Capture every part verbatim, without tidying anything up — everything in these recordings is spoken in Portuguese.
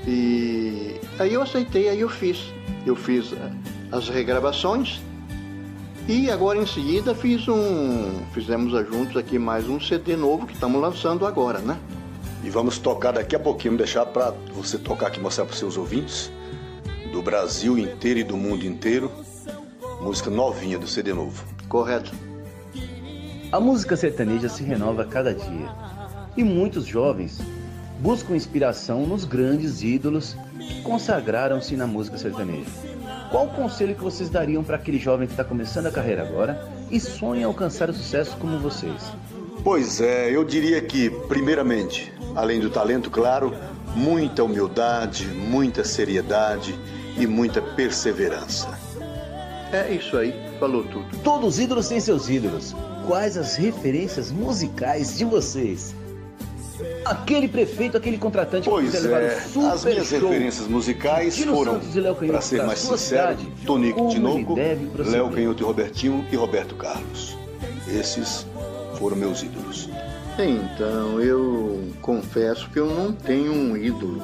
E aí eu aceitei, aí eu fiz. Eu fiz as regravações e agora em seguida fiz um, fizemos juntos aqui mais um C D novo que estamos lançando agora, né? E vamos tocar daqui a pouquinho, vamos deixar para você tocar aqui, mostrar para os seus ouvintes do Brasil inteiro e do mundo inteiro, música novinha do C D novo. Correto. A música sertaneja se renova a cada dia e muitos jovens buscam inspiração nos grandes ídolos que consagraram-se na música sertaneja. Qual o conselho que vocês dariam para aquele jovem que está começando a carreira agora e sonha em alcançar o sucesso como vocês? Pois é, eu diria que, primeiramente, além do talento, claro, muita humildade, muita seriedade e muita perseverança. É isso aí, falou tudo. Todos os ídolos têm seus ídolos. Quais as referências musicais de vocês? Aquele prefeito, aquele contratante pois que quiser levar é, o super as minhas show referências musicais foram, para ser mais sincero, Tonico Tinoco, Léo Canhoto e Robertinho e Roberto Carlos. Esses foram meus ídolos. Então, eu confesso que eu não tenho um ídolo.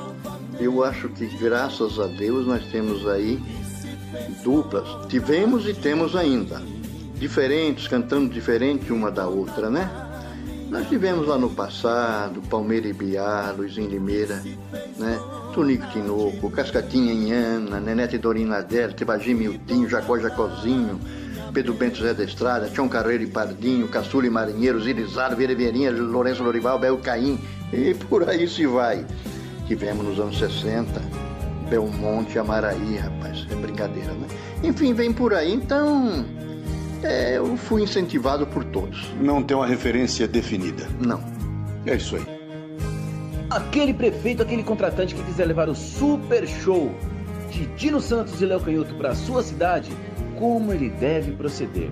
Eu acho que, graças a Deus, nós temos aí duplas. Tivemos e temos ainda. Diferentes, cantando diferente uma da outra, né? Nós tivemos lá no passado Palmeira e Biá, Luizinho Limeira, né? Tonico Tinoco, Cascatinha Inhana, Nenete Dorina Adela, Tibagi Miltinho, Jacó Jacozinho, Pedro Bento Zé da Estrada, Tião Carreiro e Pardinho, Caçula e Marinheiro, Zirizado, Vieira Vieirinha, Lourenço Lorival, Bel Caim, e por aí se vai. Tivemos nos anos sessenta, Belmonte e Amaraí, rapaz, é brincadeira, né? Enfim, vem por aí, então... É, eu fui incentivado por todos. Não tem uma referência definida. Não. É isso aí. Aquele prefeito, aquele contratante que quiser levar o super show de Dino Santos e Léo Canhoto para a sua cidade, como ele deve proceder?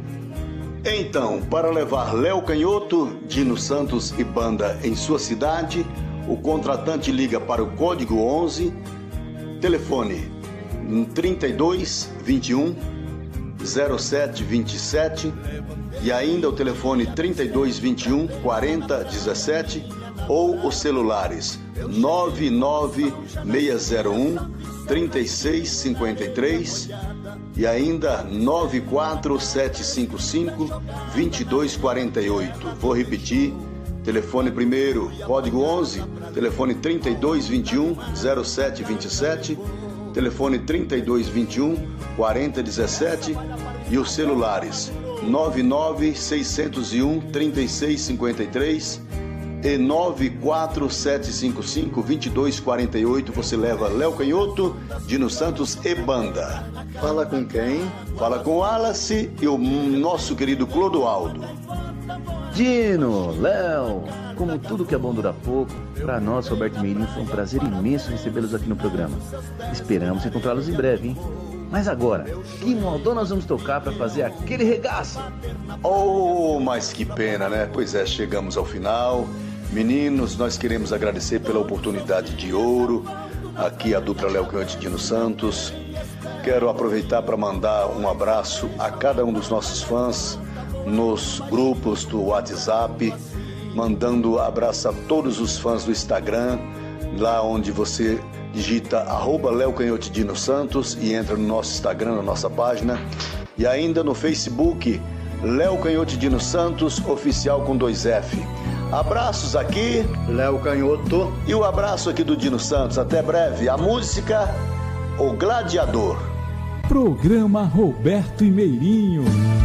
Então, para levar Léo Canhoto, Dino Santos e banda em sua cidade, o contratante liga para o código onze, telefone trinta e dois, vinte e um, zero sete vinte e sete e ainda o telefone trinta e dois, vinte e um, quarenta, dezessete ou os celulares nove nove seis zero um, três seis cinco três e ainda nove quatro sete cinco cinco, dois dois quatro oito. Vou repetir, telefone primeiro, código onze, telefone trinta e dois, vinte e um, zero sete vinte e sete, telefone trinta e dois, vinte e um, quarenta, dezessete e os celulares nove nove seis zero um, três seis cinco três e nove quatro sete cinco cinco, dois dois quatro oito. Você leva Léo Canhoto, Dino Santos e banda. Fala com quem? Fala com o Wallace e o nosso querido Clodoaldo. Dino, Léo, como tudo que é bom dura pouco, para nós, Roberto Meirinho, foi um prazer imenso recebê-los aqui no programa. Esperamos encontrá-los em breve, hein? Mas agora, que modão nós vamos tocar para fazer aquele regaço? Oh, mas que pena, né? Pois é, chegamos ao final. Meninos, nós queremos agradecer pela oportunidade de ouro. Aqui a dupla Léo Canhoto e Dino Santos. Quero aproveitar para mandar um abraço a cada um dos nossos fãs nos grupos do WhatsApp, mandando abraço a todos os fãs do Instagram, lá onde você digita arroba Léo Canhoto e Dino Santos e entra no nosso Instagram, na nossa página, e ainda no Facebook, Léo Canhoto e Dino Santos, oficial com dois F. Abraços aqui, Léo Canhoto, e o abraço aqui do Dino Santos. Até breve. A música, O Gladiador. Programa Roberto e Meirinho.